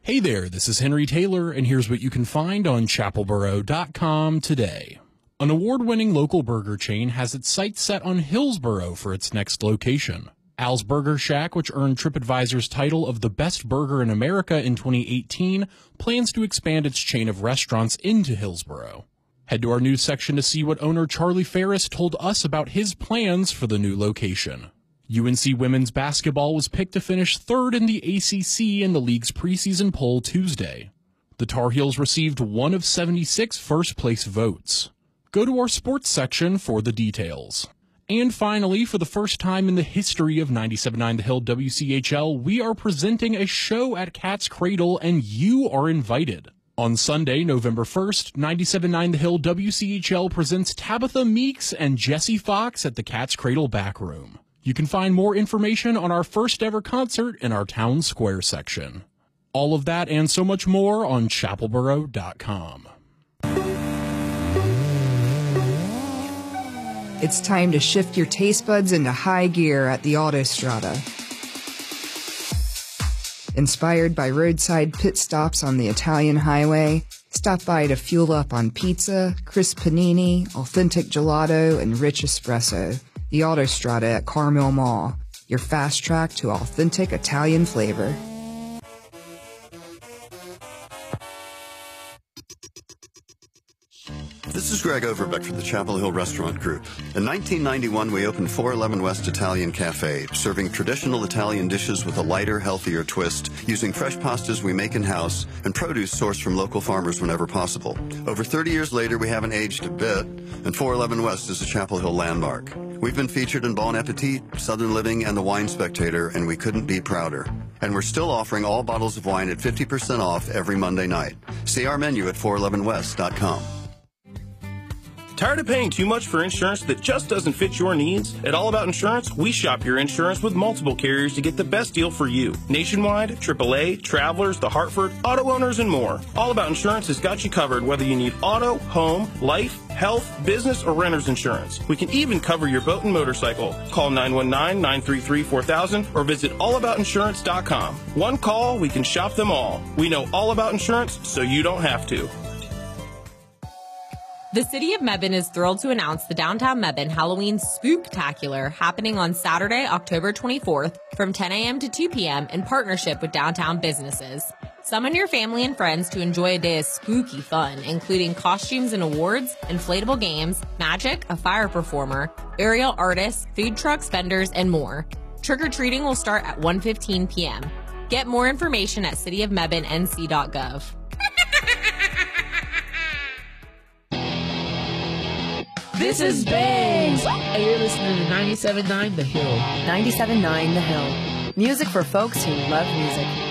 Hey there, this is Henry Taylor, and here's what you can find on chapelboro.com today. An award-winning local burger chain has its sights set on Hillsboro for its next location. Al's Burger Shack, which earned TripAdvisor's title of the best burger in America in 2018, plans to expand its chain of restaurants into Hillsboro. Head to our news section to see what owner Charlie Ferris told us about his plans for the new location. UNC women's basketball was picked to finish third in the ACC in the league's preseason poll Tuesday. The Tar Heels received one of 76 first-place votes. Go to our sports section for the details. And finally, for the first time in the history of 97.9 The Hill WCHL, we are presenting a show at Cat's Cradle, and you are invited. On Sunday, November 1st, 97.9 The Hill WCHL presents Tabitha Meeks and Jesse Fox at the Cat's Cradle Back Room. You can find more information on our first ever concert in our Town Square section. All of that and so much more on chapelboro.com. It's time to shift your taste buds into high gear at the Autostrada. Inspired by roadside pit stops on the Italian highway, stop by to fuel up on pizza, crisp panini, authentic gelato, and rich espresso. The Autostrada at Carmel Mall, your fast track to authentic Italian flavor. This is Greg Overbeck from the Chapel Hill Restaurant Group. In 1991, we opened 411 West Italian Cafe, serving traditional Italian dishes with a lighter, healthier twist, using fresh pastas we make in-house and produce sourced from local farmers whenever possible. Over 30 years later, we haven't aged a bit, and 411 West is a Chapel Hill landmark. We've been featured in Bon Appetit, Southern Living, and The Wine Spectator, and we couldn't be prouder. And we're still offering all bottles of wine at 50% off every Monday night. See our menu at 411west.com. Tired of paying too much for insurance that just doesn't fit your needs? At All About Insurance, we shop your insurance with multiple carriers to get the best deal for you. Nationwide, AAA, Travelers, The Hartford, auto owners, and more. All About Insurance has got you covered whether you need auto, home, life, health, business, or renter's insurance. We can even cover your boat and motorcycle. Call 919-933-4000 or visit allaboutinsurance.com. One call, we can shop them all. We know all about insurance, so you don't have to. The City of Mebane is thrilled to announce the Downtown Mebane Halloween Spooktacular happening on Saturday, October 24th from 10 a.m. to 2 p.m. in partnership with downtown businesses. Summon your family and friends to enjoy a day of spooky fun, including costumes and awards, inflatable games, magic, a fire performer, aerial artists, food trucks, vendors, and more. Trick-or-treating will start at 1:15 p.m. Get more information at cityofmebanenc.gov. This is Bangs, and you're listening to 97.9 The Hill. 97.9 The Hill. Music for folks who love music.